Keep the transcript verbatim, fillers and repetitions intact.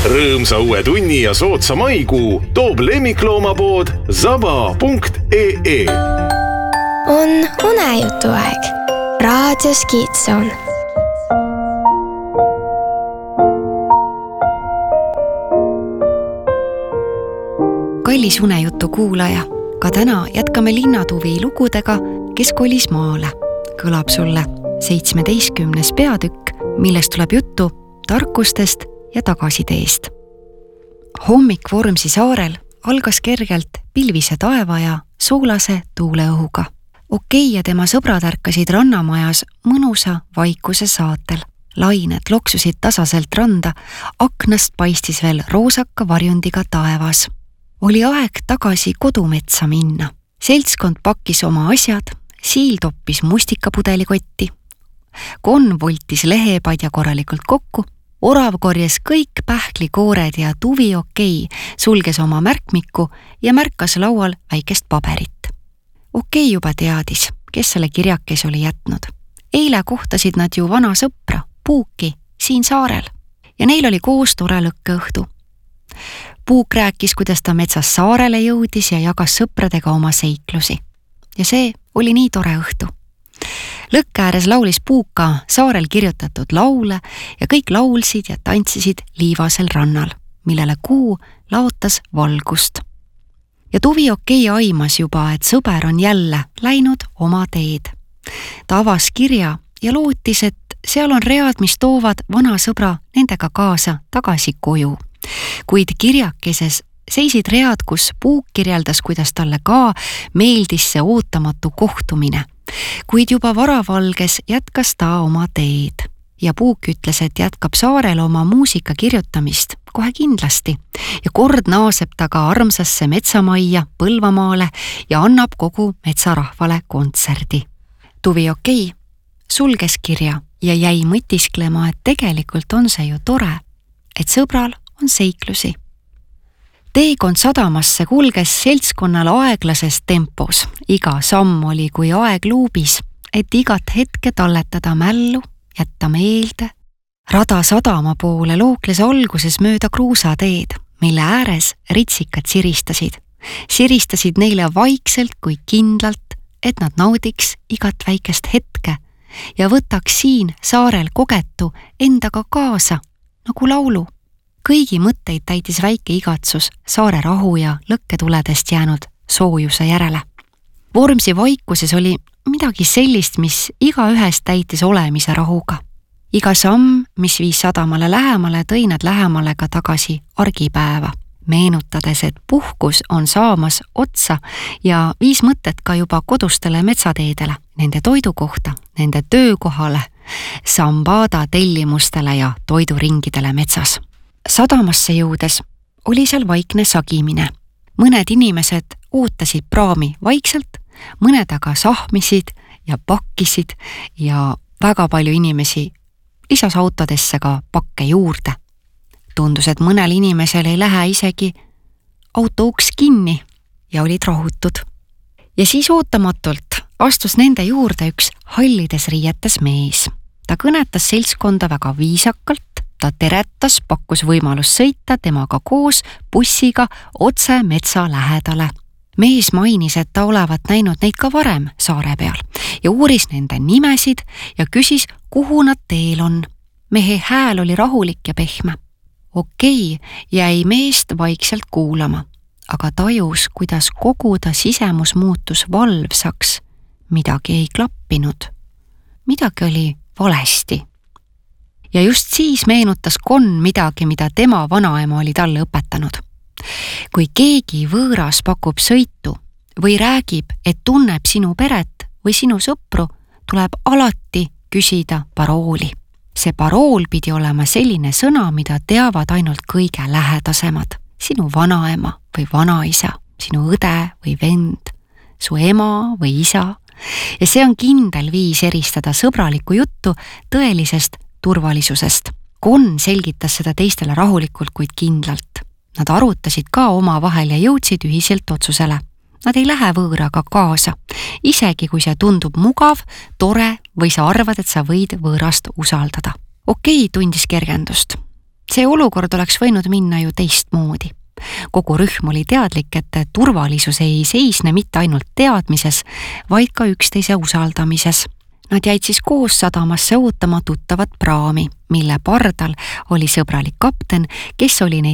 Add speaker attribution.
Speaker 1: Rõõmsa uue tunni ja sootsa maikuu toob lemmikloomapood zaba punkt ee.
Speaker 2: On unejutu aeg. Raadios Kiidson.
Speaker 3: Kallis unejutu kuulaja, ka täna jätkame linnatuvi lugudega, kes kolis maale. Kõlab sulle seitsmeteistkümnes peatükk, millest tuleb juttu tarkustest ja tagasiteest. Hommik Vormsi saarel algas kergelt pilvise taeva ja soolase tuuleõhuga. Okei ja tema sõbrad ärkasid rannamajas mõnusa vaikuse saatel. Lained loksusid tasaselt randa, aknast paistis veel roosaka varjundiga taevas. Oli aeg tagasi kodumetsa minna. Seltskond pakkis oma asjad, Siil toppis mustikapudeli-kotti. Kon voltis lehepadja korralikult kokku, Orav korjas kõik pähklikoored ja Tuvi Okei sulges oma märkmiku ja märkas laual väikest paberit. Okei juba teadis, kes selle kirjakes oli jätnud. Eile kohtasid nad ju vana sõpra, Puuki, siin saarel. Ja neil oli koos tore lõkkeõhtu. Puuk rääkis, kuidas ta metsas saarele jõudis ja jagas sõpradega oma seiklusi. Ja see oli nii tore õhtu. Lõkke ääres laulis Puuka saarel kirjutatud laule ja kõik laulsid ja tantsisid liivasel rannal, millele kuu laotas valgust. Ja Tuvi Okei aimas juba, et sõber on jälle läinud oma teed. Ta avas kirja ja lootis, et seal on read, mis toovad vana sõbra nendega kaasa tagasi koju. Kuid kirjakeses seisid read, kus Puuk kirjeldas, kuidas talle ka meeldis see ootamatu kohtumine. Kuid juba varavalges jätkas ta oma teed. Ja Puuk ütles, et jätkab saarel oma muusika kirjutamist kohe kindlasti. Ja kord naaseb ta ka armsasse metsamajja Põlvamaale ja annab kogu metsarahvale kontserdi. Tuvi Okei sulges kirja ja jäi mõtisklema, et tegelikult on see ju tore, et sõbral on seiklusi. Teekond sadamasse kulges seltskonnal aeglases tempos. Iga samm oli kui aeg luubis, et igat hetke talletada mällu, jätta meelde. Rada sadama poole lookles alguses mööda kruusateed, mille ääres ritsikad siristasid. Siristasid neile vaikselt kui kindlalt, et nad naudiks igat väikest hetke ja võtaks siin saarel kogetu endaga kaasa, nagu laulu. Kõigi mõtteid täitis väike igatsus saare rahu ja lõkketuledest jäänud soojuse järele. Vormsi vaikuses oli midagi sellist, mis iga ühest täitis olemise rahuga. Iga samm, mis viis sadamale lähemale, tõi nad lähemale ka tagasi argipäeva, meenutades, et puhkus on saamas otsa ja viis mõtet ka juba kodustele metsateedele, nende toidu kohta, nende töökohale, sambada tellimustele ja toiduringidele metsas. Sadamasse jõudes oli seal vaikne sagimine. Mõned inimesed ootasid praami vaikselt, mõned aga sahmisid ja pakkisid ja väga palju inimesi lisas autodesse ka pakke juurde. Tundus, et mõnel inimesel ei lähe isegi auto uks kinni ja olid rahutud. Ja siis ootamatult astus nende juurde üks hallides riietes mees. Ta kõnetas seltskonda väga viisakalt. Ta teretas, pakkus võimalus sõita temaga koos bussiga otse metsa lähedale. Mees mainis, et ta olevat näinud neid ka varem saare peal ja uuris nende nimesid ja küsis, kuhu nad teel on. Mehe hääl oli rahulik ja pehme. Okei jäi meest vaikselt kuulama, aga tajus, kuidas kogu ta sisemus muutus valvsaks. Midagi ei klappinud. Midagi oli valesti. Ja just siis meenutas Kon midagi, mida tema vanaema oli talle õpetanud. Kui keegi võõras pakub sõitu või räägib, et tunneb sinu peret või sinu sõpru, tuleb alati küsida parooli. See parool pidi olema selline sõna, mida teavad ainult kõige lähedasemad. Sinu vanaema või vanaisa, sinu õde või vend, su ema või isa. Ja see on kindel viis eristada sõbralikku juttu tõelisest turvalisusest. Kon selgitas seda teistele rahulikult, kuid kindlalt. Nad arutasid ka oma vahel ja jõudsid ühiselt otsusele. Nad ei lähe võõraga kaasa, isegi kui see tundub mugav, tore või sa arvad, et sa võid võõrast usaldada. Okei tundis kergendust. See olukord oleks võinud minna ju teistmoodi. Kogu rühm oli teadlik, et turvalisus ei seisne mitte ainult teadmises, vaid ka üksteise usaldamises. Nad jäid siis koos sadamasse ootama tuttavat praami, mille pardal oli sõbralik kapten, kes oli neid